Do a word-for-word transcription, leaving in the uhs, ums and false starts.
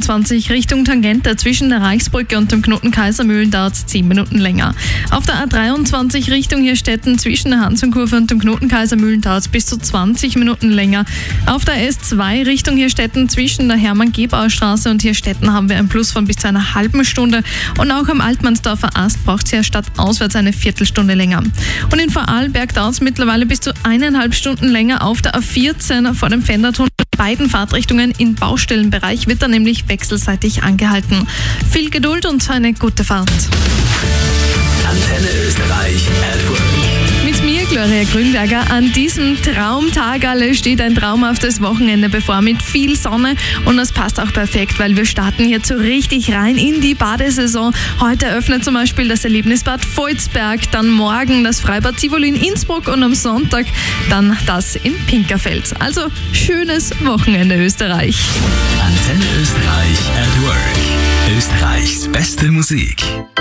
zweiundzwanzig Richtung Tangente zwischen der Reichsbrücke und dem Knoten Kaisermühlen dauert es zehn Minuten länger. Auf der A dreiundzwanzig Richtung Hirstetten zwischen der Hansenkurve und dem Knoten Kaisermühlen dauert es bis zu zwanzig Minuten länger. Auf der S zwei Richtung Hirstetten zwischen der Hermann-Gebauer-Straße und Hirstetten haben wir ein Plus von bis zu einer halben Stunde. Und auch am Altmannsdorfer Ast braucht es ja statt auswärts eine Viertelstunde länger. Und in Vorarlberg dauert es mittlerweile bis zu eineinhalb Stunden länger auf der A vierzehn vor dem Pfändertunnel. Beiden Fahrtrichtungen im Baustellenbereich wird dann nämlich wechselseitig angehalten. Viel Geduld und eine gute Fahrt. Antenne Österreich at Work. Mit mir, Gloria Grünberger, an diesem Traumtag alle steht ein traumhaftes Wochenende bevor mit viel Sonne und das passt auch perfekt, weil wir starten jetzt so richtig rein in die Badesaison. Heute eröffnet zum Beispiel das Erlebnisbad Volzberg, dann morgen das Freibad Tivoli in Innsbruck und am Sonntag dann das in Pinkerfeld. Also schönes Wochenende Österreich. Antenne Österreich at Work. Österreichs beste Musik.